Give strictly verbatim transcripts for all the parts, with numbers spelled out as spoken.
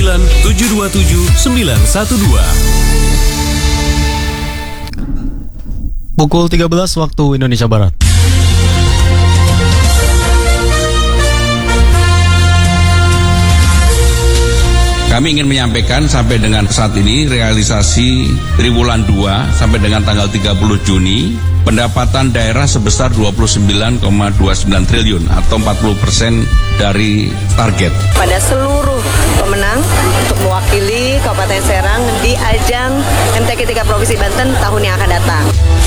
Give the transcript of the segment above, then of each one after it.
sembilan tujuh dua tujuh sembilan satu dua. Pukul tiga belas waktu Indonesia Barat. Kami ingin menyampaikan sampai dengan saat ini realisasi triwulan dua sampai dengan tanggal tiga puluh Juni pendapatan daerah sebesar dua puluh sembilan koma dua sembilan triliun atau empat puluh persen dari target. Pada seluruh pemenang untuk mewakili Kabupaten Serang di ajang M T Q tiga Provinsi Banten tahun yang akan datang.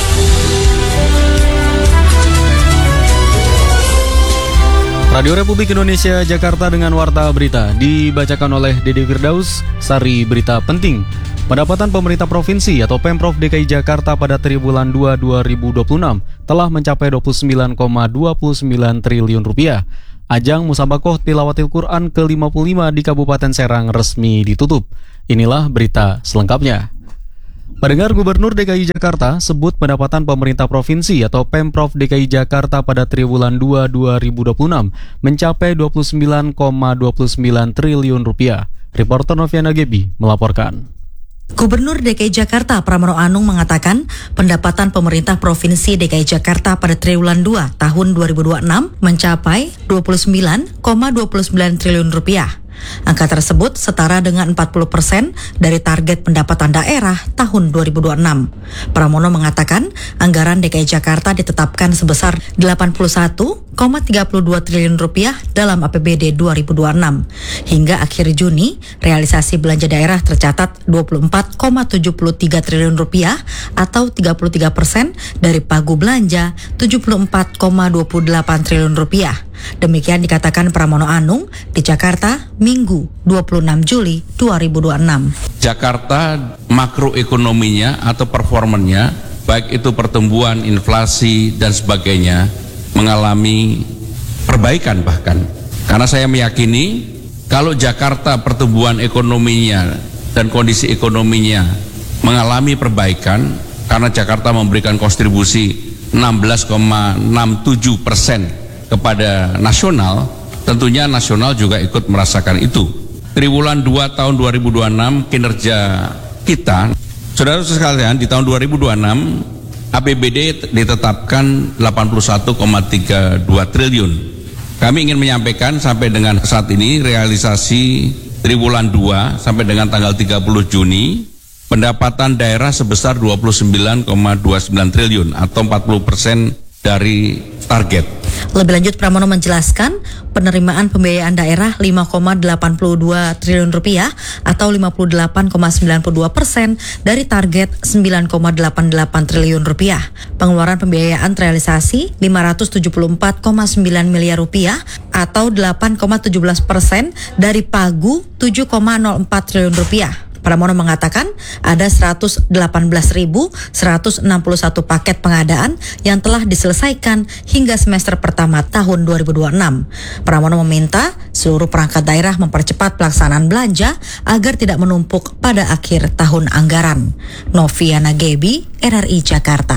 Radio Republik Indonesia Jakarta dengan Warta Berita dibacakan oleh Dede Firdaus. Sari berita penting. Pendapatan pemerintah provinsi atau Pemprov D K I Jakarta pada triwulan dua dua ribu dua puluh enam telah mencapai dua puluh sembilan koma dua sembilan triliun rupiah. Ajang Musabakoh Tilawatil Quran ke lima puluh lima di Kabupaten Serang resmi ditutup. Inilah berita selengkapnya. Pendengar, Gubernur D K I Jakarta sebut pendapatan pemerintah provinsi atau Pemprov D K I Jakarta pada triwulan dua dua ribu dua puluh enam mencapai dua puluh sembilan koma dua sembilan triliun rupiah. Reporter Noviana Gebi melaporkan. Gubernur D K I Jakarta Pramono Anung mengatakan pendapatan pemerintah Provinsi D K I Jakarta pada triwulan dua tahun dua ribu dua puluh enam mencapai dua puluh sembilan koma dua sembilan triliun rupiah. Angka tersebut setara dengan empat puluh persen dari target pendapatan daerah tahun dua ribu dua puluh enam. Pramono mengatakan anggaran D K I Jakarta ditetapkan sebesar delapan puluh satu koma tiga dua triliun rupiah dalam A P B D dua ribu dua puluh enam. Hingga akhir Juni, realisasi belanja daerah tercatat dua puluh empat koma tujuh tiga triliun rupiah atau tiga puluh tiga persen dari pagu belanja tujuh puluh empat koma dua delapan triliun rupiah. Demikian dikatakan Pramono Anung di Jakarta Minggu dua puluh enam Juli dua ribu dua puluh enam. Jakarta makroekonominya atau performanya, baik itu pertumbuhan, inflasi dan sebagainya, mengalami perbaikan bahkan. Karena saya meyakini kalau Jakarta pertumbuhan ekonominya dan kondisi ekonominya mengalami perbaikan karena Jakarta memberikan kontribusi enam belas koma enam tujuh persen kepada nasional, tentunya nasional juga ikut merasakan itu. Triwulan dua tahun dua ribu dua puluh enam kinerja kita, saudara sekalian, di tahun dua ribu dua puluh enam A P B D ditetapkan delapan puluh satu koma tiga dua triliun. Kami ingin menyampaikan sampai dengan saat ini realisasi triwulan dua sampai dengan tanggal tiga puluh Juni pendapatan daerah sebesar dua puluh sembilan koma dua sembilan triliun atau empat puluh persen dari target. Lebih lanjut, Pramono menjelaskan penerimaan pembiayaan daerah lima koma delapan dua triliun rupiah atau lima puluh delapan koma sembilan dua persen dari target sembilan koma delapan delapan triliun rupiah. Pengeluaran pembiayaan terrealisasi lima ratus tujuh puluh empat koma sembilan miliar rupiah atau delapan koma tujuh belas persen dari pagu tujuh koma nol empat triliun rupiah. Pramono mengatakan ada seratus delapan belas ribu seratus enam puluh satu paket pengadaan yang telah diselesaikan hingga semester pertama tahun dua ribu dua puluh enam. Pramono meminta seluruh perangkat daerah mempercepat pelaksanaan belanja agar tidak menumpuk pada akhir tahun anggaran. Noviana Gebi, R R I Jakarta.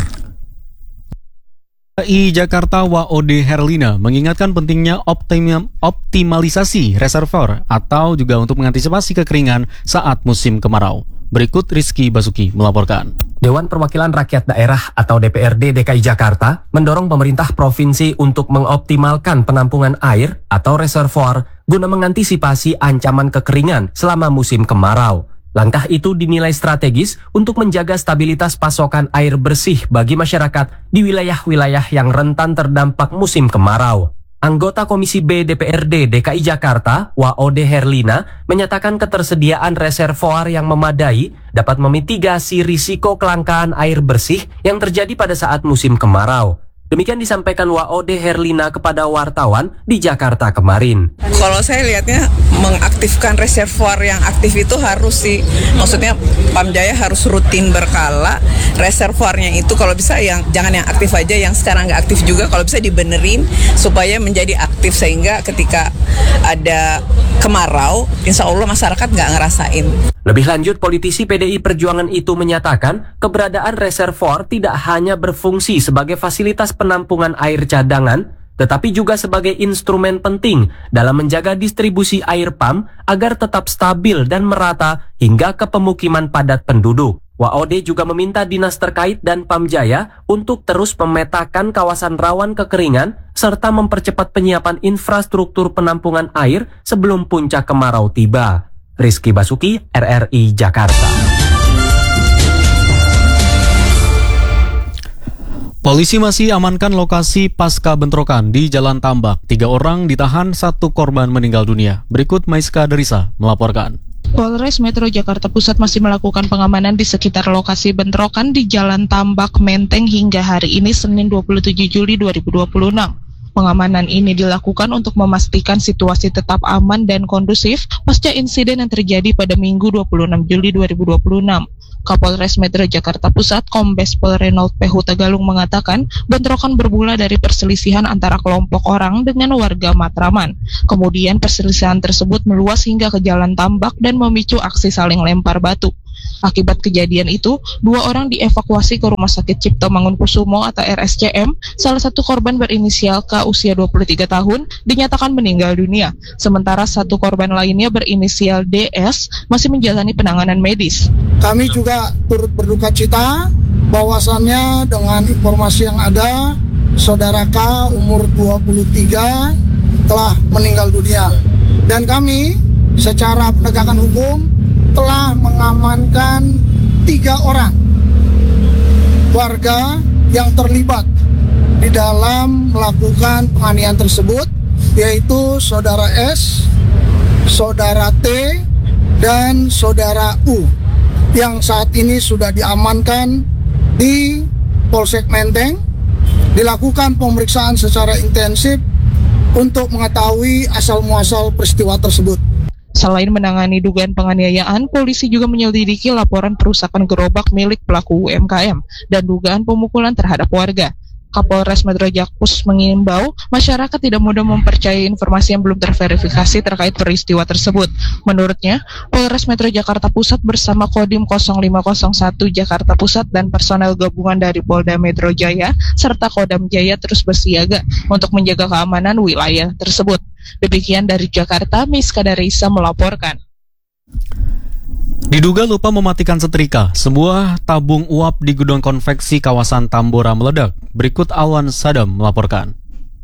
D K I Jakarta W O D Herlina mengingatkan pentingnya optim- optimalisasi reservoir atau juga untuk mengantisipasi kekeringan saat musim kemarau. Berikut Rizky Basuki melaporkan. Dewan Perwakilan Rakyat Daerah atau D P R D D K I Jakarta mendorong pemerintah provinsi untuk mengoptimalkan penampungan air atau reservoir guna mengantisipasi ancaman kekeringan selama musim kemarau. Langkah itu dinilai strategis untuk menjaga stabilitas pasokan air bersih bagi masyarakat di wilayah-wilayah yang rentan terdampak musim kemarau. Anggota Komisi B D P R D D K I Jakarta, W O D Herlina, menyatakan ketersediaan reservoir yang memadai dapat memitigasi risiko kelangkaan air bersih yang terjadi pada saat musim kemarau. Demikian disampaikan W O D Herlina kepada wartawan di Jakarta kemarin. Kalau saya lihatnya mengaktifkan reservoir yang aktif itu harus sih, maksudnya Pamjaya harus rutin berkala. Reservoirnya itu kalau bisa yang jangan yang aktif aja, yang sekarang nggak aktif juga kalau bisa dibenerin supaya menjadi aktif sehingga ketika ada kemarau, insya Allah masyarakat nggak ngerasain. Lebih lanjut, politisi P D I Perjuangan itu menyatakan keberadaan reservoir tidak hanya berfungsi sebagai fasilitas penampungan air cadangan, tetapi juga sebagai instrumen penting dalam menjaga distribusi air pam agar tetap stabil dan merata hingga ke pemukiman padat penduduk. W O D juga meminta dinas terkait dan Pamjaya untuk terus memetakan kawasan rawan kekeringan serta mempercepat penyiapan infrastruktur penampungan air sebelum puncak kemarau tiba. Rizky Basuki, R R I Jakarta. Polisi masih amankan lokasi pasca bentrokan di Jalan Tambak. Tiga orang ditahan, satu korban meninggal dunia. Berikut Maiska Derisa melaporkan. Polres Metro Jakarta Pusat masih melakukan pengamanan di sekitar lokasi bentrokan di Jalan Tambak, Menteng hingga hari ini Senin dua puluh tujuh Juli dua ribu dua puluh enam. Pengamanan ini dilakukan untuk memastikan situasi tetap aman dan kondusif pasca insiden yang terjadi pada Minggu dua puluh enam Juli dua ribu dua puluh enam. Kapolres Metro Jakarta Pusat Kombes Pol Renold P. Huta Galung mengatakan bentrokan bermula dari perselisihan antara kelompok orang dengan warga Matraman. Kemudian perselisihan tersebut meluas hingga ke Jalan Tambak dan memicu aksi saling lempar batu. Akibat kejadian itu, dua orang dievakuasi ke Rumah Sakit Cipto Mangunkusumo atau R S C M. Salah satu korban berinisial K usia dua puluh tiga tahun dinyatakan meninggal dunia. Sementara satu korban lainnya berinisial D S masih menjalani penanganan medis. Kami juga turut berduka cita bahwasannya dengan informasi yang ada, saudara K umur dua puluh tiga telah meninggal dunia. Dan kami secara penegakan hukum telah mengamankan tiga orang warga yang terlibat di dalam melakukan penganiayaan tersebut, yaitu saudara S, saudara T, dan saudara U, yang saat ini sudah diamankan di Polsek Menteng, dilakukan pemeriksaan secara intensif untuk mengetahui asal-muasal peristiwa tersebut. Selain menangani dugaan penganiayaan, polisi juga menyelidiki laporan perusakan gerobak milik pelaku U M K M dan dugaan pemukulan terhadap warga. Kapolres Metro Jakpus mengimbau masyarakat tidak mudah mempercayai informasi yang belum terverifikasi terkait peristiwa tersebut. Menurutnya, Polres Metro Jakarta Pusat bersama Kodim nol lima nol satu Jakarta Pusat dan personel gabungan dari Polda Metro Jaya serta Kodam Jaya terus bersiaga untuk menjaga keamanan wilayah tersebut. Demikian dari Jakarta, Maiska Derisa melaporkan. Diduga lupa mematikan setrika, sebuah tabung uap di gudang konveksi kawasan Tambora meledak. Berikut Alwan Sadam melaporkan.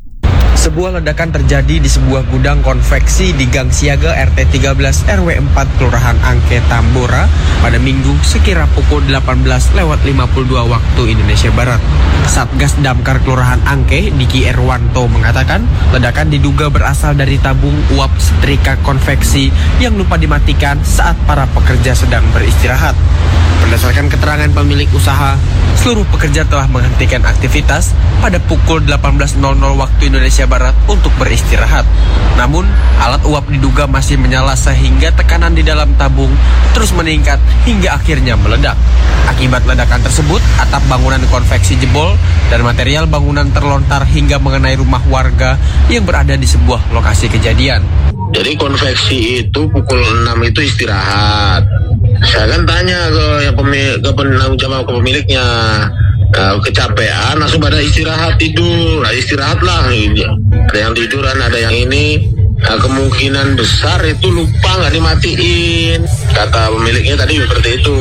Sebuah ledakan terjadi di sebuah gudang konveksi di Gang Siaga R T tiga belas R W empat Kelurahan Angke Tambora pada Minggu sekira pukul delapan belas lewat lima puluh dua waktu Indonesia Barat. Satgas Damkar Kelurahan Angke, Diki Erwanto mengatakan ledakan diduga berasal dari tabung uap setrika konveksi yang lupa dimatikan saat para pekerja sedang beristirahat. Berdasarkan keterangan pemilik usaha, seluruh pekerja telah menghentikan aktivitas pada pukul delapan belas waktu Indonesia Barat untuk beristirahat. Namun, alat uap diduga masih menyala sehingga tekanan di dalam tabung terus meningkat hingga akhirnya meledak. Akibat ledakan tersebut, atap bangunan konveksi jebol dan material bangunan terlontar hingga mengenai rumah warga yang berada di sebuah lokasi kejadian. Jadi konveksi itu pukul enam itu istirahat. Saya kan tanya ke yang pemilik, ke penanggung jawab, ke pemiliknya, nah, kecapean langsung pada istirahat tidur. Nah, istirahatlah. Ada yang tiduran, ada yang ini. Nah, kemungkinan besar itu lupa nggak dimatiin. Kata pemiliknya tadi seperti itu.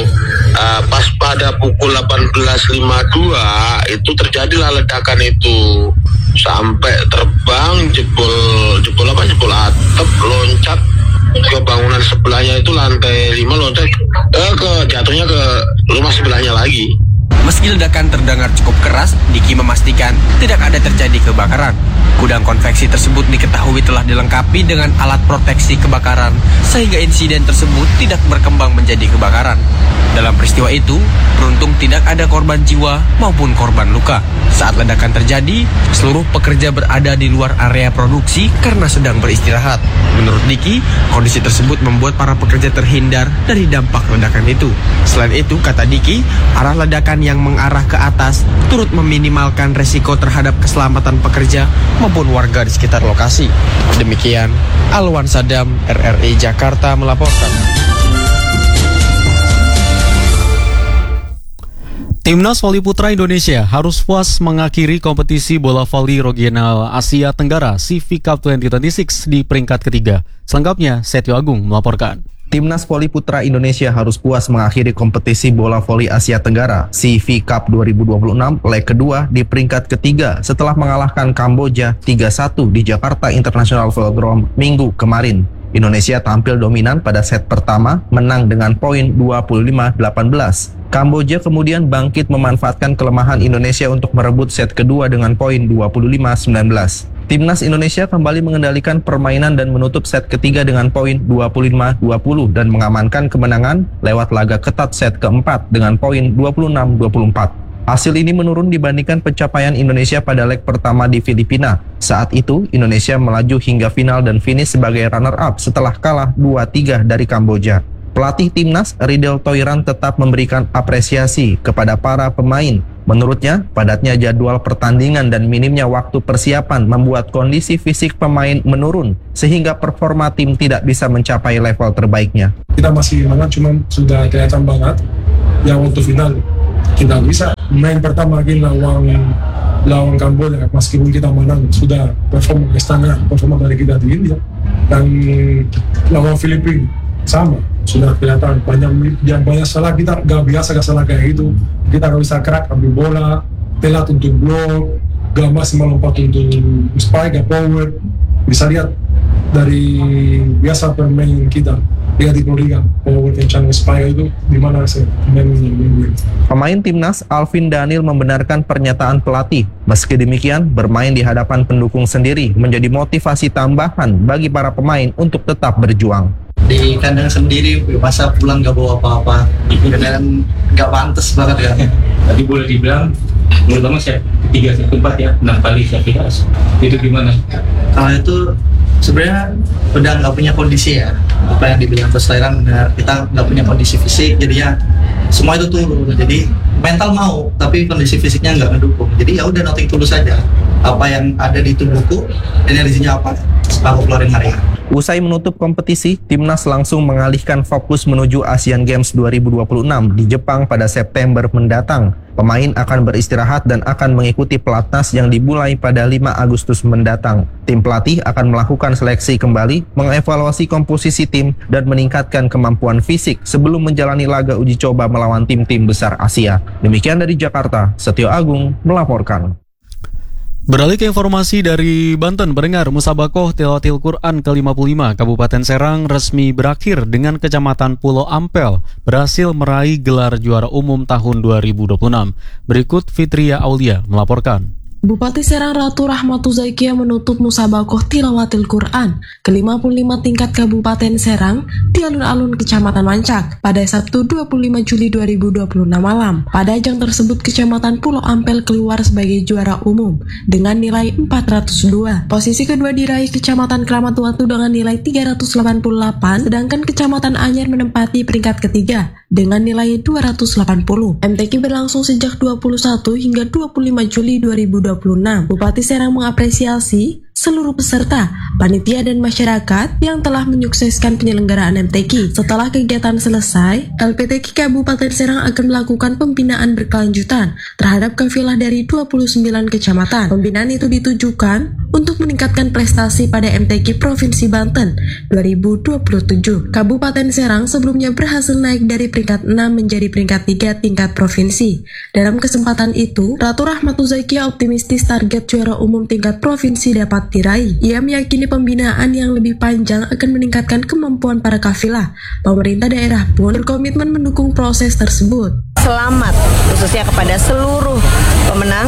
Uh, pas pada pukul delapan belas lima puluh dua itu terjadilah ledakan itu. Sampai terbang, jebol, jebol apa, jebol atap, loncat ke bangunan sebelahnya itu lantai lima, loncat eh, ke jatuhnya ke rumah sebelahnya lagi. Meski ledakan terdengar cukup keras, Diki memastikan tidak ada terjadi kebakaran. Gudang konveksi tersebut diketahui telah dilengkapi dengan alat proteksi kebakaran, sehingga insiden tersebut tidak berkembang menjadi kebakaran. Dalam peristiwa itu, beruntung tidak ada korban jiwa maupun korban luka. Saat ledakan terjadi, seluruh pekerja berada di luar area produksi karena sedang beristirahat. Menurut Diki, kondisi tersebut membuat para pekerja terhindar dari dampak ledakan itu. Selain itu, kata Diki, arah ledakan yang mengarah ke atas turut meminimalkan resiko terhadap keselamatan pekerja maupun warga di sekitar lokasi. Demikian, Alwan Sadam, R R I Jakarta melaporkan. Timnas Voli Putra Indonesia harus puas mengakhiri kompetisi bola voli regional Asia Tenggara C V Cup dua ribu dua puluh enam di peringkat ketiga. Selengkapnya, Setio Agung melaporkan. Timnas Voli Putra Indonesia harus puas mengakhiri kompetisi bola voli Asia Tenggara C V Cup dua ribu dua puluh enam leg kedua di peringkat ketiga setelah mengalahkan Kamboja tiga satu di Jakarta International Velodrome minggu kemarin. Indonesia tampil dominan pada set pertama, menang dengan poin dua puluh lima delapan belas. Kamboja kemudian bangkit memanfaatkan kelemahan Indonesia untuk merebut set kedua dengan poin dua puluh lima sembilan belas. Timnas Indonesia kembali mengendalikan permainan dan menutup set ketiga dengan poin dua puluh lima dua puluh dan mengamankan kemenangan lewat laga ketat set keempat dengan poin dua puluh enam dua puluh empat. Hasil ini menurun dibandingkan pencapaian Indonesia pada leg pertama di Filipina. Saat itu, Indonesia melaju hingga final dan finish sebagai runner-up setelah kalah dua tiga dari Kamboja. Pelatih Timnas, Ridel Toiran, tetap memberikan apresiasi kepada para pemain. Menurutnya, padatnya jadwal pertandingan dan minimnya waktu persiapan membuat kondisi fisik pemain menurun, sehingga performa tim tidak bisa mencapai level terbaiknya. Kita masih semangat, cuma sudah kelihatan banget yang waktu final kita bisa main pertama lagi lawan lawan Kamboja, meskipun kita menang sudah performa setengah performa dari kita di India, dan lawan Filipina sama sudah kelihatan banyak yang banyak salah, kita gak biasa gak salah kayak gitu, kita gak bisa kerak ambil bola, telat untuk blok, gak masih melompat untuk spike, gak power. Bisa lihat dari biasa permain kita lihat di Liga power kencang spike itu di mana saya main. Pemain Timnas Alvin Daniel membenarkan pernyataan pelatih. Meski demikian, bermain di hadapan pendukung sendiri menjadi motivasi tambahan bagi para pemain untuk tetap berjuang. Di kandang sendiri, masa pulang gak bawa apa-apa, dan gak pantas banget ya. Tadi boleh dibilang, terutama siap tiga siap empat ya, enam kali siap kelas. Itu gimana? Kalau itu sebenarnya udah nggak punya kondisi ya. Apa yang dibilang Coach Thailand benar, kita nggak punya kondisi fisik, jadinya semua itu turun. Jadi mental mau, tapi kondisi fisiknya nggak mendukung. Jadi ya udah nothing tulus saja. Apa yang ada di tubuhku, energinya apa, aku keluarin hari ini. Usai menutup kompetisi, Timnas langsung mengalihkan fokus menuju Asian Games dua ribu dua puluh enam di Jepang pada September mendatang. Pemain akan beristirahat dan akan mengikuti pelatnas yang dimulai pada lima Agustus mendatang. Tim pelatih akan melakukan seleksi kembali, mengevaluasi komposisi tim, dan meningkatkan kemampuan fisik sebelum menjalani laga uji coba melawan tim-tim besar Asia. Demikian dari Jakarta, Setio Agung melaporkan. Beralih ke informasi dari Banten, pendengar, Musabakoh Tilawatil Quran ke lima puluh lima Kabupaten Serang resmi berakhir dengan Kecamatan Pulau Ampel berhasil meraih gelar juara umum tahun dua ribu dua puluh enam. Berikut Fitria Aulia melaporkan. Bupati Serang Ratu Rahmatu Zaikia menutup Musabakoh Tilawatil Quran ke lima puluh lima tingkat Kabupaten Serang di alun-alun Kecamatan Mancak pada Sabtu dua puluh lima Juli dua ribu dua puluh enam malam. Pada ajang tersebut Kecamatan Pulau Ampel keluar sebagai juara umum dengan nilai empat ratus dua. Posisi kedua diraih Kecamatan Keramat Watu dengan nilai tiga ratus delapan puluh delapan, sedangkan Kecamatan Anyar menempati peringkat ketiga dengan nilai dua ratus delapan puluh. M T Q berlangsung sejak dua puluh satu hingga dua puluh lima Juli dua ribu dua puluh enam. Bupati Serang mengapresiasi seluruh peserta, panitia dan masyarakat yang telah menyukseskan penyelenggaraan M T Q. Setelah kegiatan selesai, L P T Q Kabupaten Serang akan melakukan pembinaan berkelanjutan terhadap kafilah dari dua puluh sembilan kecamatan. Pembinaan itu ditujukan untuk meningkatkan prestasi pada M T Q Provinsi Banten dua ribu dua puluh tujuh. Kabupaten Serang sebelumnya berhasil naik dari peringkat enam menjadi peringkat tiga tingkat provinsi. Dalam kesempatan itu, Ratu Rahmatu Zaikia optimistis target juara umum tingkat provinsi dapat diraih. Ia meyakini pembinaan yang lebih panjang akan meningkatkan kemampuan para kafilah. Pemerintah daerah pun berkomitmen mendukung proses tersebut. Selamat khususnya kepada seluruh pemenang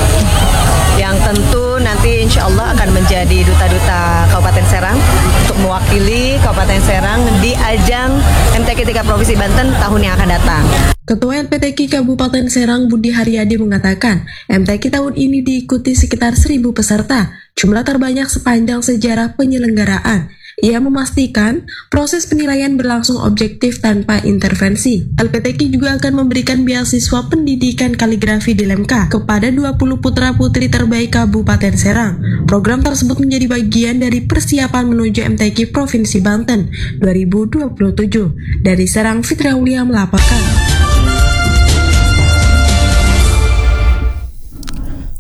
yang tentu nanti insya Allah akan menjadi duta-duta Kabupaten Serang untuk mewakili Kabupaten Serang di ajang M T Q tiga Provinsi Banten tahun yang akan datang. Ketua L P T Q Kabupaten Serang Budi Haryadi mengatakan M T Q tahun ini diikuti sekitar seribu peserta, jumlah terbanyak sepanjang sejarah penyelenggaraan. Ia memastikan proses penilaian berlangsung objektif tanpa intervensi. L P T Q juga akan memberikan beasiswa pendidikan kaligrafi di Lemka kepada dua puluh putra-putri terbaik Kabupaten Serang. Program tersebut menjadi bagian dari persiapan menuju M T Q Provinsi Banten dua ribu dua puluh tujuh. Dari Serang, Fitri Aulia melaporkan.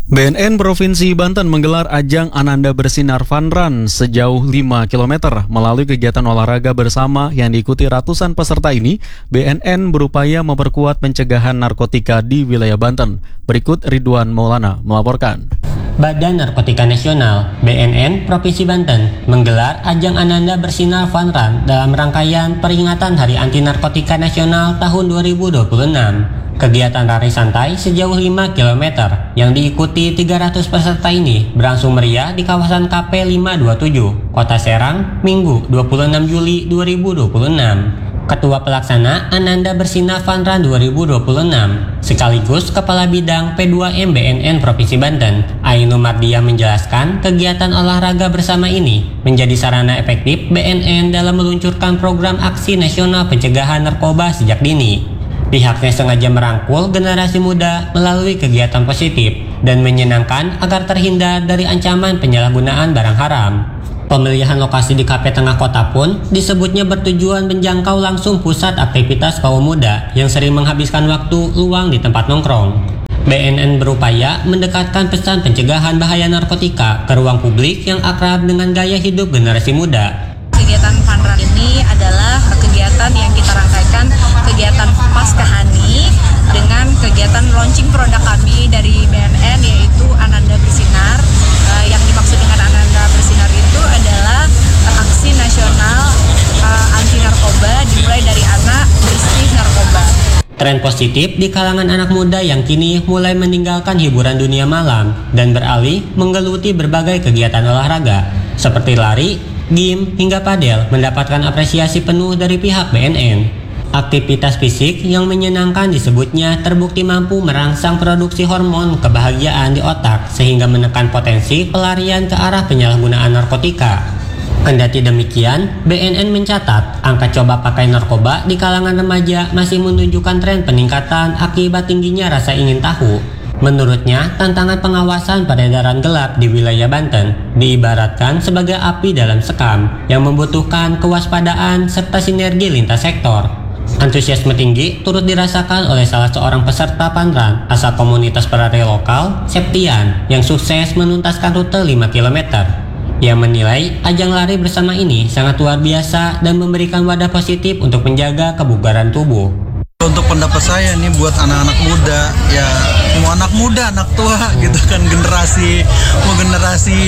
B N N Provinsi Banten menggelar ajang Ananda Bersinar Fun Run sejauh lima kilometer. Melalui kegiatan olahraga bersama yang diikuti ratusan peserta ini, B N N berupaya memperkuat pencegahan narkotika di wilayah Banten. Berikut Ridwan Maulana melaporkan. Badan Narkotika Nasional B N N Provinsi Banten menggelar ajang Ananda Bersinar Fun Run dalam rangkaian peringatan Hari Anti Narkotika Nasional tahun dua ribu dua puluh enam. Kegiatan lari santai sejauh lima kilometer yang diikuti tiga ratus peserta ini berlangsung meriah di kawasan K P lima dua tujuh, Kota Serang, Minggu dua puluh enam Juli dua ribu dua puluh enam. Ketua Pelaksana Ananda Bersinar Fun Run dua ribu dua puluh enam, sekaligus Kepala Bidang P dua M B N N Provinsi Banten, Ainu Mardia menjelaskan kegiatan olahraga bersama ini menjadi sarana efektif B N N dalam meluncurkan program aksi nasional pencegahan narkoba sejak dini. Pihaknya sengaja merangkul generasi muda melalui kegiatan positif dan menyenangkan agar terhindar dari ancaman penyalahgunaan barang haram. Pemilihan lokasi di K P Tengah Kota pun disebutnya bertujuan menjangkau langsung pusat aktivitas kaum muda yang sering menghabiskan waktu luang di tempat nongkrong. B N N berupaya mendekatkan pesan pencegahan bahaya narkotika ke ruang publik yang akrab dengan gaya hidup generasi muda. Kegiatan Fun Run ini adalah kegiatan yang kita rangkaikan kegiatan Paskahani dengan kegiatan launching produk kami dari B N N yaitu Ananda Bersinar. Uh, yang dimaksud dengan Ananda Bersinar itu adalah uh, aksi nasional uh, anti narkoba dimulai dari anak bersih narkoba. Tren positif di kalangan anak muda yang kini mulai meninggalkan hiburan dunia malam dan beralih menggeluti berbagai kegiatan olahraga seperti lari, game, hingga padel mendapatkan apresiasi penuh dari pihak B N N. Aktivitas fisik yang menyenangkan disebutnya terbukti mampu merangsang produksi hormon kebahagiaan di otak sehingga menekan potensi pelarian ke arah penyalahgunaan narkotika. Kendati demikian, B N N mencatat angka coba pakai narkoba di kalangan remaja masih menunjukkan tren peningkatan akibat tingginya rasa ingin tahu. Menurutnya, tantangan pengawasan peredaran gelap di wilayah Banten diibaratkan sebagai api dalam sekam yang membutuhkan kewaspadaan serta sinergi lintas sektor. Antusiasme tinggi turut dirasakan oleh salah seorang peserta Fun Run asal komunitas perari lokal, Septian, yang sukses menuntaskan rute lima kilometer. Ia menilai ajang lari bersama ini sangat luar biasa dan memberikan wadah positif untuk menjaga kebugaran tubuh. Untuk pendapat saya nih buat anak-anak muda, ya mau anak muda, anak tua gitu kan, generasi mau generasi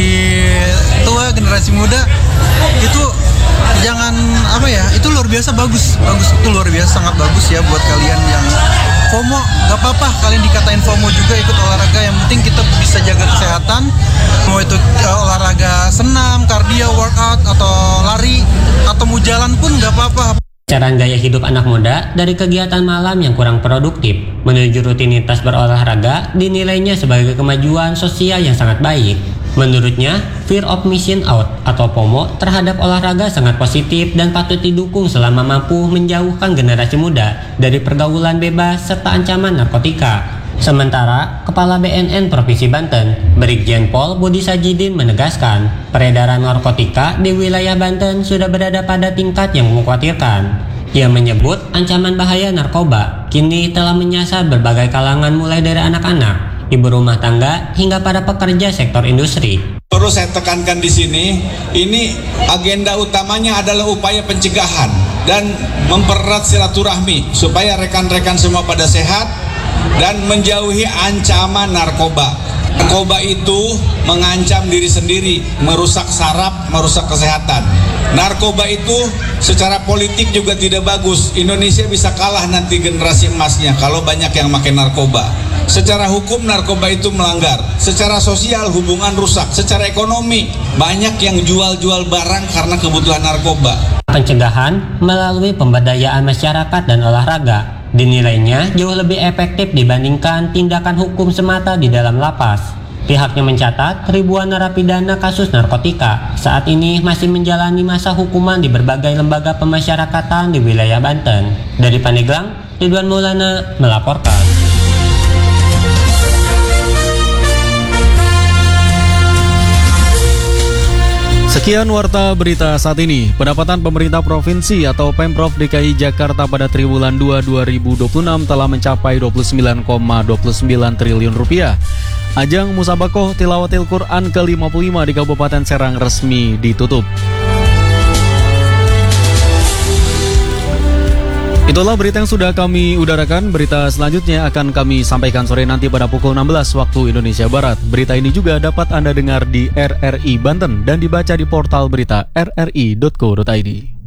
tua, generasi muda itu jangan apa ya, itu luar biasa bagus, bagus itu luar biasa sangat bagus ya buat kalian yang FOMO, gak apa-apa kalian dikatain FOMO juga ikut olahraga, yang penting kita bisa jaga kesehatan, mau itu uh, olahraga senam, kardio, workout atau lari atau mau jalan pun gak apa-apa. Saran gaya hidup anak muda dari kegiatan malam yang kurang produktif menuju rutinitas berolahraga dinilainya sebagai kemajuan sosial yang sangat baik. Menurutnya, fear of missing out atau FOMO terhadap olahraga sangat positif dan patut didukung selama mampu menjauhkan generasi muda dari pergaulan bebas serta ancaman narkotika. Sementara, Kepala B N N Provinsi Banten, Brigjen Pol Budi Sajidin menegaskan, peredaran narkotika di wilayah Banten sudah berada pada tingkat yang mengkhawatirkan. Ia menyebut ancaman bahaya narkoba kini telah menyasar berbagai kalangan mulai dari anak-anak, ibu rumah tangga, hingga para pekerja sektor industri. Terus saya tekankan di sini, ini agenda utamanya adalah upaya pencegahan dan mempererat silaturahmi supaya rekan-rekan semua pada sehat dan menjauhi ancaman narkoba. Narkoba itu mengancam diri sendiri, merusak saraf, merusak kesehatan. Narkoba itu secara politik juga tidak bagus. Indonesia bisa kalah nanti generasi emasnya kalau banyak yang pakai narkoba. Secara hukum narkoba itu melanggar. Secara sosial hubungan rusak. Secara ekonomi banyak yang jual-jual barang karena kebutuhan narkoba. Pencegahan melalui pemberdayaan masyarakat dan olahraga dinilainya jauh lebih efektif dibandingkan tindakan hukum semata di dalam lapas. Pihaknya mencatat ribuan narapidana kasus narkotika saat ini masih menjalani masa hukuman di berbagai lembaga pemasyarakatan di wilayah Banten. Dari Pandeglang, Ridwan Maulana melaporkan. Sekian warta berita saat ini. Pendapatan pemerintah provinsi atau Pemprov D K I Jakarta pada triwulan dua dua ribu dua puluh enam telah mencapai dua puluh sembilan koma dua puluh sembilan triliun rupiah. Ajang Musabakoh Tilawatil Quran ke lima puluh lima di Kabupaten Serang resmi ditutup. Itulah berita yang sudah kami udarakan. Berita selanjutnya akan kami sampaikan sore nanti pada pukul enam belas waktu Indonesia Barat. Berita ini juga dapat Anda dengar di R R I Banten dan dibaca di portal berita r r i dot co dot i d.